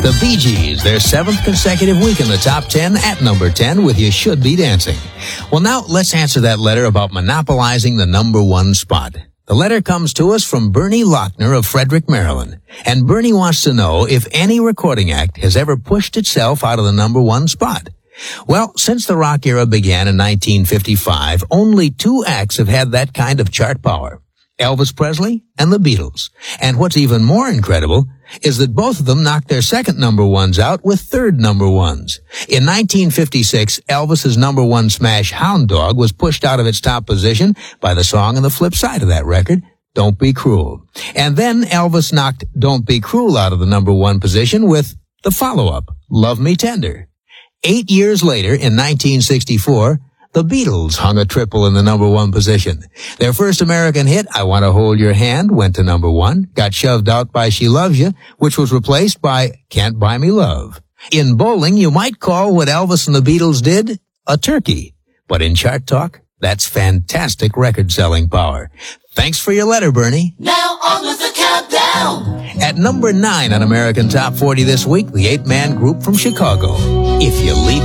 The Bee Gees, their 7th consecutive week in the top 10 at number 10 with You Should Be Dancing. Well, now let's answer that letter about monopolizing the number 1 spot. The letter comes to us from Bernie Lochner of Frederick, Maryland. And Bernie wants to know if any recording act has ever pushed itself out of the number 1 spot. Well, since the rock era began in 1955, only 2 acts have had that kind of chart power. Elvis Presley and the Beatles. And what's even more incredible is that both of them knocked their second number 1s out with third number 1s. In 1956, Elvis's number 1 smash Hound Dog was pushed out of its top position by the song on the flip side of that record, Don't Be Cruel. And then Elvis knocked Don't Be Cruel out of the number 1 position with the follow-up, Love Me Tender. 8 years later, in 1964, the Beatles hung a triple in the number 1 position. Their first American hit, I Want to Hold Your Hand, went to number 1, got shoved out by She Loves You, which was replaced by Can't Buy Me Love. In bowling, you might call what Elvis and the Beatles did a turkey. But in chart talk, that's fantastic record-selling power. Thanks for your letter, Bernie. Now on with the countdown. At number 9 on American Top 40 this week, the 8-man group from Chicago, If You Leave